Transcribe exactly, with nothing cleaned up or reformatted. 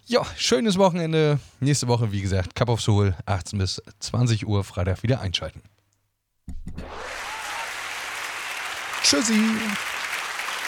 Ja, schönes Wochenende. Nächste Woche, wie gesagt, Cup of Soul, achtzehn bis zwanzig Uhr, Freitag wieder einschalten. Tschüssi.